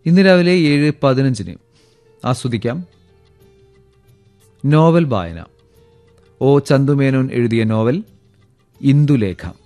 ഇന്ന് രാവിലെ 7:15 ആസ്വദിക്കാം നോവൽ വായന. ഒ ചന്തുമേനോൻ എഴുതിയ നോവൽ ഇന്ദുലേഖ.